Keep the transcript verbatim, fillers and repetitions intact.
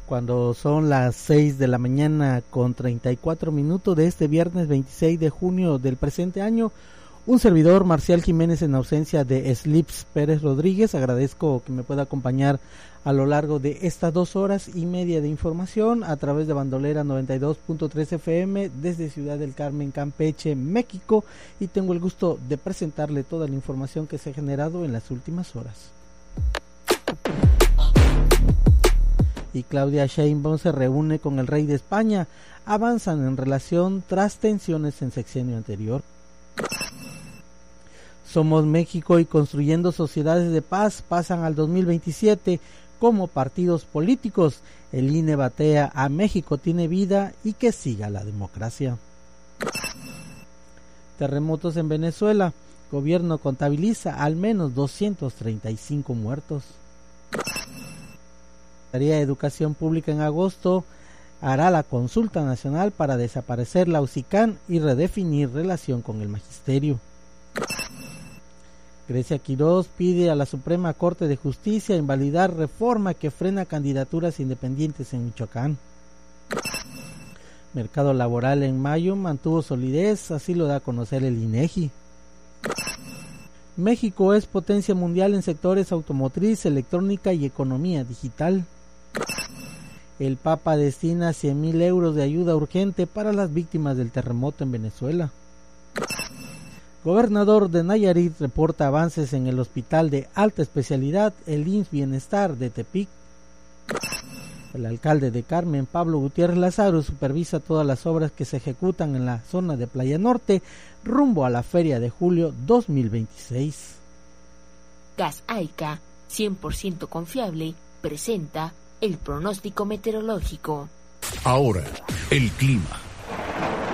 Cuando son las seis de la mañana con treinta y cuatro minutos de este viernes veintiséis de junio del presente año, un servidor, Marcial Jiménez, en ausencia de Slips Pérez Rodríguez, agradezco que me pueda acompañar a lo largo de estas dos horas y media de información a través de Bandolera noventa y dos punto tres F M desde Ciudad del Carmen, Campeche, México, y tengo el gusto de presentarle toda la información que se ha generado en las últimas horas. Y Claudia Sheinbaum se reúne con el rey de España, avanzan en relación tras tensiones en sexenio anterior. Somos México y construyendo sociedades de paz pasan al dos mil veintisiete como partidos políticos. El I N E batea a México tiene vida y que siga la democracia. Terremotos en Venezuela, gobierno contabiliza al menos doscientos treinta y cinco muertos. La Secretaría de Educación Pública en agosto hará la consulta nacional para desaparecer la U C I C A N y redefinir relación con el magisterio. Grecia Quiroz pide a la Suprema Corte de Justicia invalidar reforma que frena candidaturas independientes en Michoacán. Mercado laboral en mayo mantuvo solidez, así lo da a conocer el INEGI. México es potencia mundial en sectores automotriz, electrónica y economía digital. El Papa destina cien mil euros de ayuda urgente para las víctimas del terremoto en Venezuela. Gobernador de Nayarit reporta avances en el hospital de alta especialidad, el I M S S Bienestar de Tepic. El alcalde de Carmen, Pablo Gutiérrez Lazaro, supervisa todas las obras que se ejecutan en la zona de Playa Norte rumbo a la Feria de Julio dos mil veintiséis. Gas Aica, cien por ciento confiable, presenta el pronóstico meteorológico. Ahora, el clima.